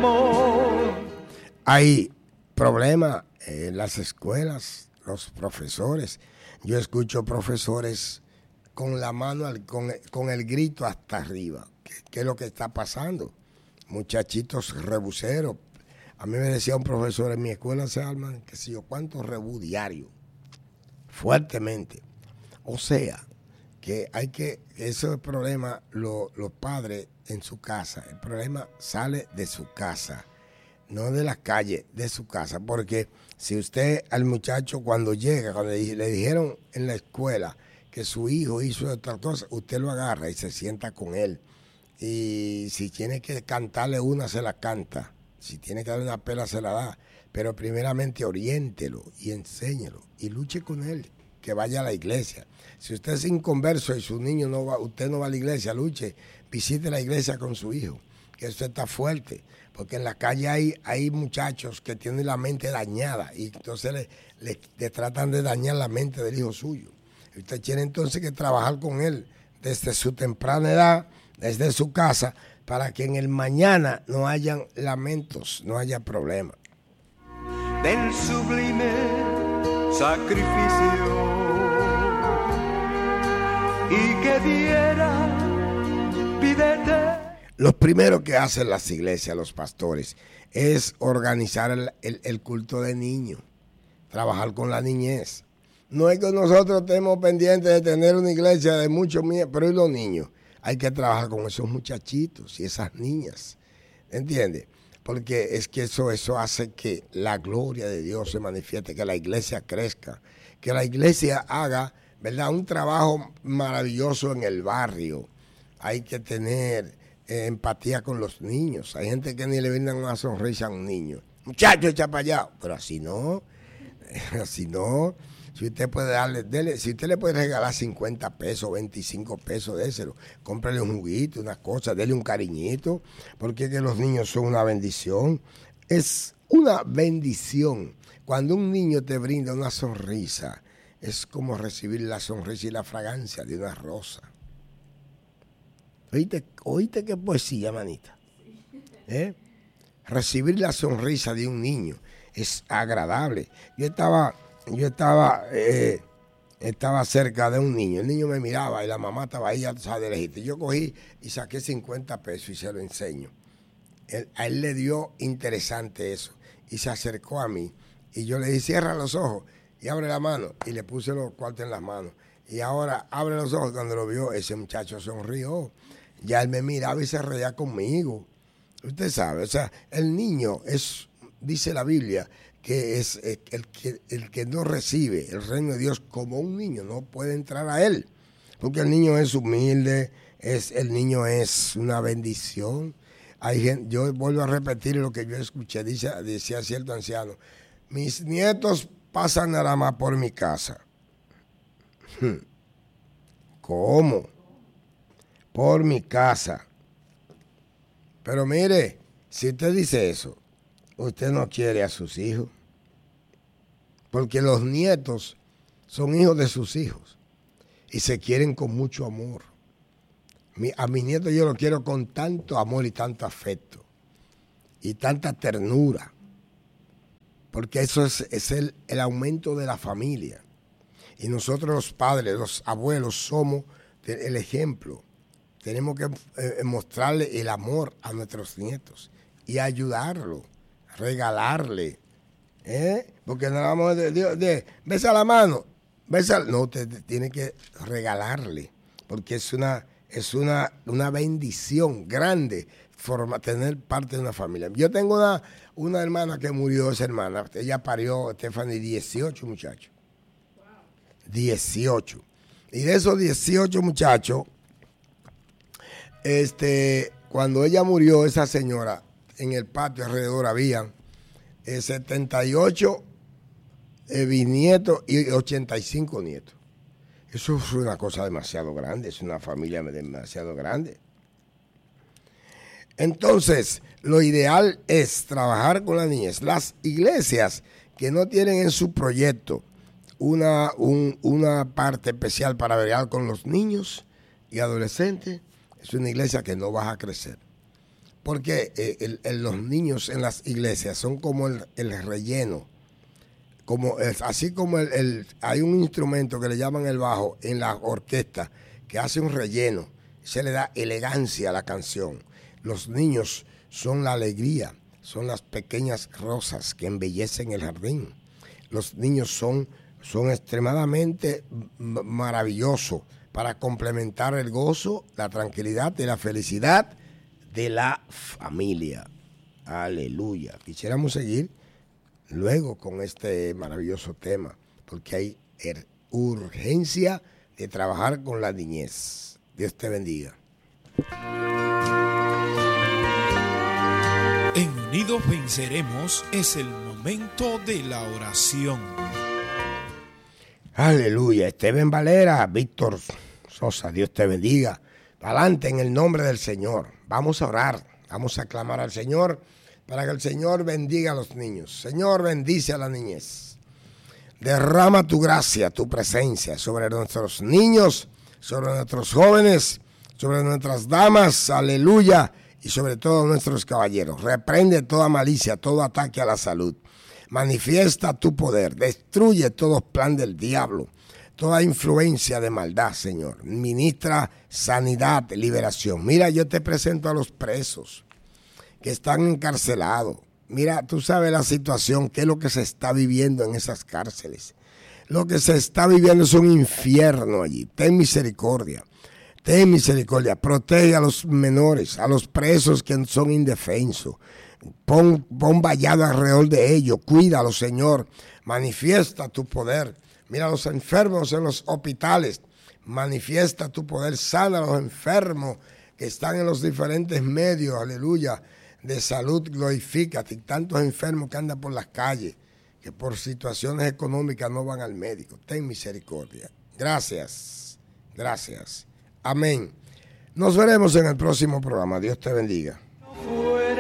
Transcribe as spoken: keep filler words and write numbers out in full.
amor. Hay problemas en las escuelas, los profesores. Yo escucho profesores con la mano, al, con, con el grito hasta arriba. ¿Qué, qué es lo que está pasando? Muchachitos rebuseros. A mí me decía un profesor en mi escuela, se arman, que si yo cuántos rebú diarios, fuertemente. O sea, que hay que, ese es el problema, lo, los padres en su casa, el problema sale de su casa, no de la calle, de su casa, porque si usted al muchacho cuando llega, cuando le dijeron en la escuela que su hijo hizo otra cosa, usted lo agarra y se sienta con él, y si tiene que cantarle una, se la canta, si tiene que darle una pela, se la da, pero primeramente oriéntelo y enséñelo y luche con él, que vaya a la iglesia. Si usted es inconverso y su niño no va, usted no va a la iglesia, luche, visite la iglesia con su hijo, que usted está fuerte, porque en la calle hay, hay muchachos que tienen la mente dañada y entonces le, le, le tratan de dañar la mente del hijo suyo. Y usted tiene entonces que trabajar con él desde su temprana edad, desde su casa, para que en el mañana no hayan lamentos, no haya problemas. Del sublime sacrificio y que diera, pídete. Lo primero que hacen las iglesias, los pastores, es organizar el, el, el culto de niños, trabajar con la niñez. No es que nosotros estemos pendientes de tener una iglesia de muchos niños, pero ¿y los niños? Hay que trabajar con esos muchachitos y esas niñas, ¿entiendes? Porque es que eso, eso hace que la gloria de Dios se manifieste, que la iglesia crezca, que la iglesia haga, ¿verdad?, un trabajo maravilloso en el barrio. Hay que tener eh, empatía con los niños. Hay gente que ni le brindan una sonrisa a un niño. Muchacho, echa para allá. Pero así no, así no. Si usted puede darle, dele, si usted le puede regalar cincuenta pesos, veinticinco pesos, déselo. Cómprale un juguito, una cosa, dele un cariñito, porque que los niños son una bendición. Es una bendición. Cuando un niño te brinda una sonrisa, es como recibir la sonrisa y la fragancia de una rosa. ¿Oíste, oíste qué poesía, manita? ¿Eh? Recibir la sonrisa de un niño es agradable. Yo estaba... Yo estaba eh, estaba cerca de un niño, el niño me miraba y la mamá estaba ahí, ya sabes, de lejito. Yo cogí y saqué cincuenta pesos y se lo enseño. Él, a él le dio interesante eso y se acercó a mí y yo le dije, cierra los ojos y abre la mano, y le puse los cuartos en las manos. Y ahora abre los ojos. Cuando lo vio, ese muchacho sonrió. Ya él me miraba y se reía conmigo. Usted sabe, o sea, el niño es, dice la Biblia, que es el que, el que no recibe el reino de Dios como un niño, no puede entrar a él, porque el niño es humilde, es, el niño es una bendición. Hay gente, yo vuelvo a repetir lo que yo escuché, dice, decía cierto anciano, mis nietos pasan nada más por mi casa. ¿Cómo? Por mi casa. Pero mire, si usted dice eso, usted no quiere a sus hijos, porque los nietos son hijos de sus hijos y se quieren con mucho amor. A mis nietos yo los quiero con tanto amor y tanto afecto y tanta ternura, porque eso es, es el, el aumento de la familia. Y nosotros los padres, los abuelos, somos el ejemplo. Tenemos que eh, mostrarle el amor a nuestros nietos y ayudarlo, regalarle, ¿eh? Porque no vamos de, de, de besa la mano, besa, no, te, te tiene que regalarle, porque es una es una, una bendición grande forma, tener parte de una familia. Yo tengo una, una hermana que murió, esa hermana, ella parió, Stephanie, dieciocho muchachos, dieciocho, y de esos dieciocho muchachos, este, cuando ella murió, esa señora, en el patio alrededor había eh, setenta y ocho eh, bisnietos y ochenta y cinco nietos. Eso es una cosa demasiado grande, es una familia demasiado grande. Entonces, lo ideal es trabajar con la niñez. Las iglesias que no tienen en su proyecto una, un, una parte especial para bregar con los niños y adolescentes, es una iglesia que no va a crecer. Porque eh, el, el, los niños en las iglesias son como el, el relleno. Como es, así como el, el, hay un instrumento que le llaman el bajo en la orquesta que hace un relleno, se le da elegancia a la canción. Los niños son la alegría, son las pequeñas rosas que embellecen el jardín. Los niños son, son extremadamente maravillosos para complementar el gozo, la tranquilidad y la felicidad de la familia. Aleluya. Quisiéramos seguir luego con este maravilloso tema, porque hay urgencia de trabajar con la niñez. Dios te bendiga. En Unidos Venceremos es el momento de la oración. Aleluya. Esteban Valera, Víctor Sosa, Dios te bendiga. Adelante en el nombre del Señor. Vamos a orar, vamos a clamar al Señor para que el Señor bendiga a los niños. Señor, bendice a la niñez. Derrama tu gracia, tu presencia sobre nuestros niños, sobre nuestros jóvenes, sobre nuestras damas, aleluya, y sobre todos nuestros caballeros. Reprende toda malicia, todo ataque a la salud. Manifiesta tu poder, destruye todo plan del diablo, toda influencia de maldad, Señor. Ministra sanidad, liberación. Mira, yo te presento a los presos que están encarcelados. Mira, tú sabes la situación, qué es lo que se está viviendo en esas cárceles. Lo que se está viviendo es un infierno allí. Ten misericordia, ten misericordia. Protege a los menores, a los presos que son indefensos. Pon, pon vallado alrededor de ellos. Cuídalos, Señor. Manifiesta tu poder. Mira a los enfermos en los hospitales. Manifiesta tu poder. Sana a los enfermos que están en los diferentes medios, aleluya, de salud. Glorifícate. Tantos enfermos que andan por las calles, que por situaciones económicas no van al médico. Ten misericordia. Gracias. Gracias. Amén. Nos veremos en el próximo programa. Dios te bendiga.